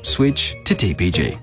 Switch to TPG.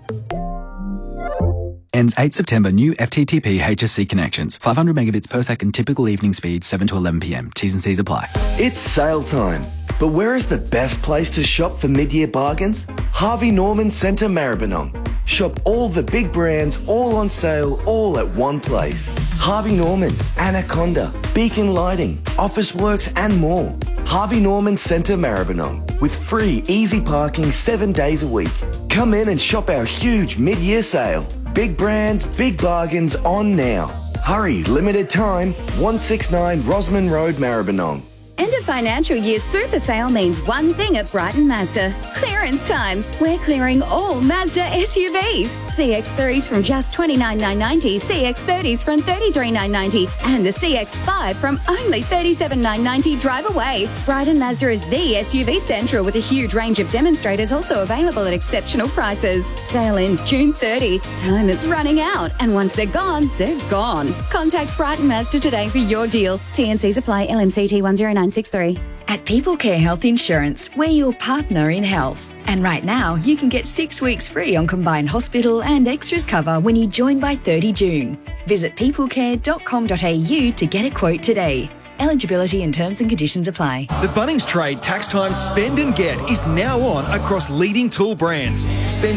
Ends 8 September. New FTTP HSC connections. 500 megabits per second. Typical evening speed 7 to 11 p.m. T's and C's apply. It's sale time. But where is the best place to shop for mid-year bargains? Harvey Norman Centre Maribyrnong. Shop all the big brands, all on sale, all at one place. Harvey Norman, Anaconda, Beacon Lighting, Officeworks and more. Harvey Norman Centre Maribyrnong, with free, easy parking 7 days a week. Come in and shop our huge mid-year sale. Big brands, big bargains on now. Hurry, limited time, 169 Rosman Road, Maribyrnong. End of financial year super sale means one thing at Brighton Mazda. Clearance time. We're clearing all Mazda SUVs. CX-3s from just $29,990, CX-30s from $33,990, and the CX-5 from only $37,990 drive away. Brighton Mazda is the SUV central with a huge range of demonstrators also available at exceptional prices. Sale ends June 30. Time is running out, and once they're gone, they're gone. Contact Brighton Mazda today for your deal. TNCs apply. LMCT 10963. At People Care Health Insurance, we're your partner in health. And right now, you can get 6 weeks free on combined hospital and extras cover when you join by 30 June. Visit peoplecare.com.au to get a quote today. Eligibility and terms and conditions apply. The Bunnings Trade Tax Time Spend and Get is now on across leading tool brands. Spend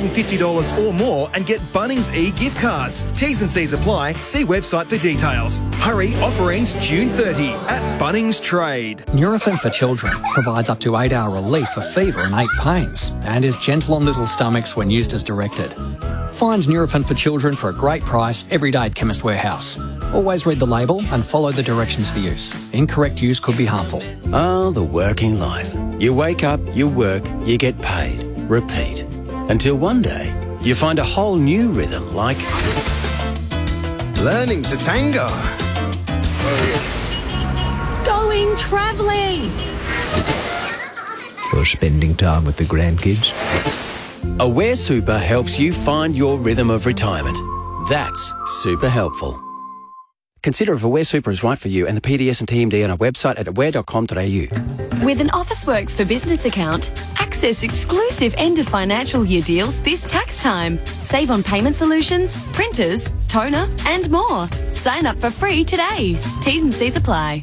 $250 or more and get Bunnings e-gift cards. T's and C's apply. See website for details. Hurry, offer ends June 30 at Bunnings Trade. Nurofen for Children provides up to 8-hour relief for fever and ache pains and is gentle on little stomachs when used as directed. Find Nurofen for Children for a great price every day at Chemist Warehouse. Always read the label and follow the directions for use. Incorrect use could be harmful. Ah, the working life. You wake up, you work, you get paid. Repeat. Until one day, you find a whole new rhythm like... learning to tango. Going travelling. Or spending time with the grandkids. Aware Super helps you find your rhythm of retirement. That's super helpful. Consider if Aware Super is right for you and the PDS and TMD on our website at aware.com.au. With an Officeworks for Business account, access exclusive end of financial year deals this tax time. Save on payment solutions, printers, toner and more. Sign up for free today. T's and C's apply.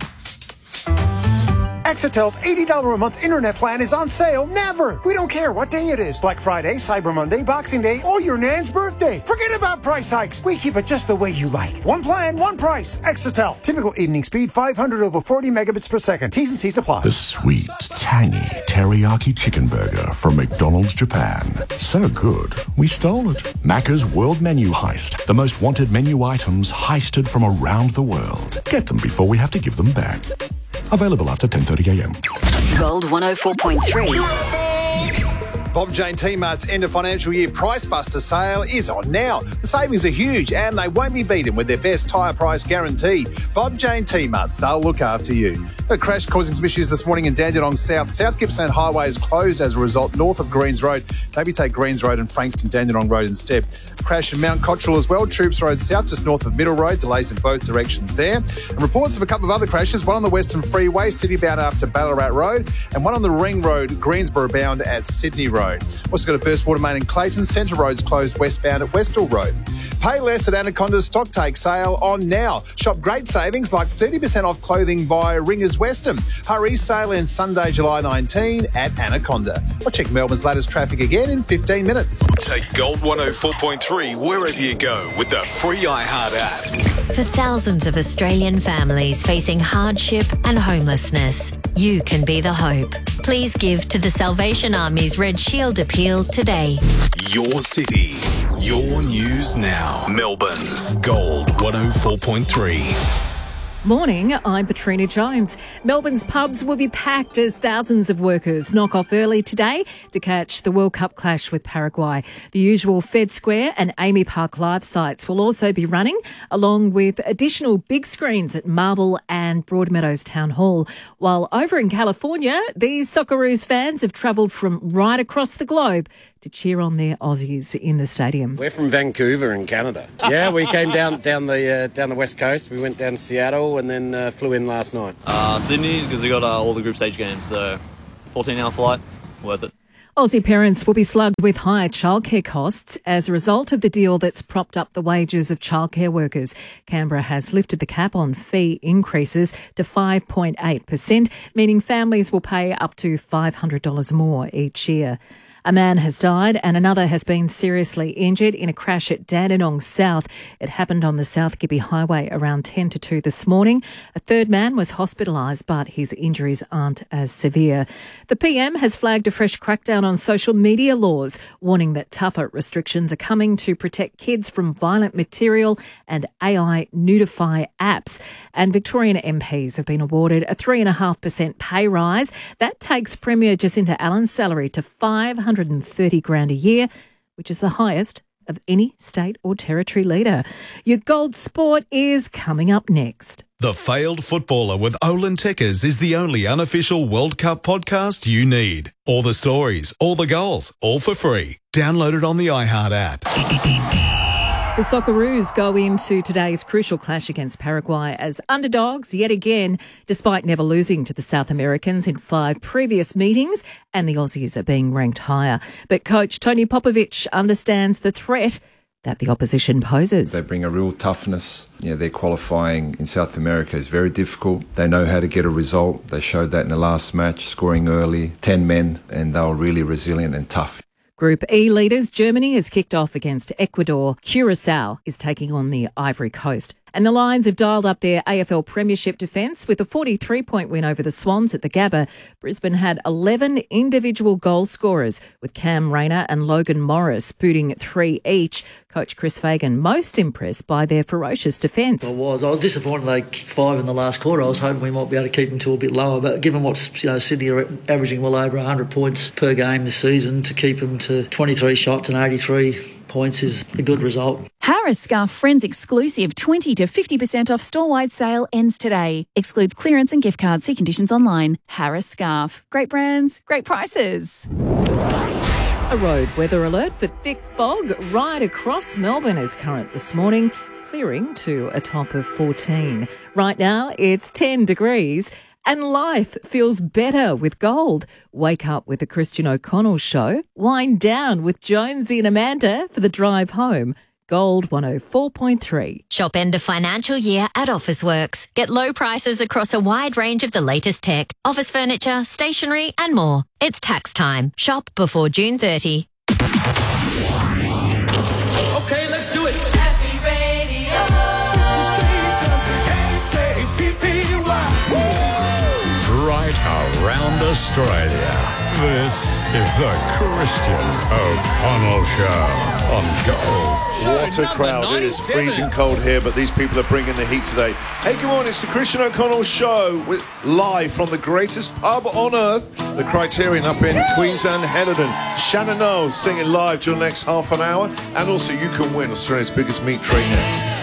Exitel's $80 a month internet plan is on sale never. We don't care what day it is. Black Friday, Cyber Monday, Boxing Day, or your nan's birthday. Forget about price hikes. We keep it just the way you like. One plan, one price. Exitel. Typical evening speed 500 over 40 megabits per second. T's and C's apply. The sweet, tangy teriyaki chicken burger from McDonald's Japan. So good, we stole it. Macca's World Menu Heist. The most wanted menu items heisted from around the world. Get them before we have to give them back. Available after 10:30 a.m. Gold 104.3. Bob Jane T-Mart's end of financial year Price Buster sale is on now. The savings are huge and they won't be beaten with their best tyre price guarantee. Bob Jane T-Marts, they'll look after you. A crash causing some issues this morning in Dandenong South. South Gippsland Highway is closed as a result north of Greens Road. Maybe take Greens Road and Frankston Dandenong Road instead. Crash in Mount Cottrell as well. Troops Road South just north of Middle Road. Delays in both directions there. And reports of a couple of other crashes. One on the Western Freeway, City bound up to Ballarat Road. And one on the Ring Road, Greensboro bound at Sydney Road. Also got a burst water main in Clayton. Centre Road's closed westbound at Westall Road. Pay less at Anaconda's stock take sale on now. Shop great savings like 30% off clothing by Ringers Western. Hurry, sale ends Sunday, July 19 at Anaconda. I'll check Melbourne's latest traffic again in 15 minutes. Take Gold 104.3 wherever you go with the free iHeart app. For thousands of Australian families facing hardship and homelessness, you can be the hope. Please give to the Salvation Army's Red Shield appeal today. Your city, your news now. Melbourne's Gold 104.3. Morning, I'm Patrina Jones. Melbourne's pubs will be packed as thousands of workers knock off early today to catch the World Cup clash with Paraguay. The usual Fed Square and Amy Park Live sites will also be running, along with additional big screens at Marvel and Broadmeadows Town Hall. While over in California, these Socceroos fans have travelled from right across the globe to cheer on their Aussies in the stadium. We're from Vancouver in Canada. Yeah, we came down the west coast. We went down to Seattle and then flew in last night. Sydney, because we got all the group stage games, so 14-hour flight, worth it. Aussie parents will be slugged with higher childcare costs as a result of the deal that's propped up the wages of childcare workers. Canberra has lifted the cap on fee increases to 5.8%, meaning families will pay up to $500 more each year. A man has died and another has been seriously injured in a crash at Dandenong South. It happened on the South Gibby Highway around 10 to 2 this morning. A third man was hospitalised, but his injuries aren't as severe. The PM has flagged a fresh crackdown on social media laws, warning that tougher restrictions are coming to protect kids from violent material and AI nudify apps. And Victorian MPs have been awarded a 3.5% pay rise. That takes Premier Jacinta Allen's salary to $530,000 a year, which is the highest of any state or territory leader. Your Gold Sport is coming up next. The Failed Footballer with Olin Tekkers is the only unofficial World Cup podcast you need. All the stories, all the goals, all for free. Download it on the iHeart app. The Socceroos go into today's crucial clash against Paraguay as underdogs yet again, despite never losing to the South Americans in 5 previous meetings, and the Aussies are being ranked higher. But coach Tony Popovic understands the threat that the opposition poses. They bring a real toughness. Their qualifying in South America is very difficult. They know how to get a result. They showed that in the last match, scoring early, 10 men, and they were really resilient and tough. Group E leaders, Germany has kicked off against Ecuador. Curacao is taking on the Ivory Coast. And the Lions have dialed up their AFL Premiership defence with a 43-point win over the Swans at the Gabba. Brisbane had 11 individual goal scorers, with Cam Rayner and Logan Morris booting 3 each. Coach Chris Fagan most impressed by their ferocious defence. I was disappointed they kicked 5 in the last quarter. I was hoping we might be able to keep them to a bit lower, but given what's Sydney are averaging well over 100 points per game this season, to keep them to 23 shots and 83 points is a good result. Harris Scarf Friends exclusive 20 to 50% off store-wide sale ends today. Excludes clearance and gift cards. See conditions online. Harris Scarf. Great brands, great prices. A road weather alert for thick fog right across Melbourne is current this morning, clearing to a top of 14. Right now it's 10 degrees. And life feels better with gold. Wake up with the Christian O'Connell Show. Wind down with Jonesy and Amanda for the drive home. Gold 104.3. Shop end of financial year at Officeworks. Get low prices across a wide range of the latest tech, office furniture, stationery and more. It's tax time. Shop before June 30. Okay, let's do it. Around Australia, this is the Christian O'Connell Show on Gold. What a crowd. It is freezing cold here, but these people are bringing the heat today. Hey, good morning. It's the Christian O'Connell Show live from the greatest pub on earth, the Criterion up in Queensland, Henerton. Shannon Knowles singing live during the next half an hour, and also you can win Australia's biggest meat tray next.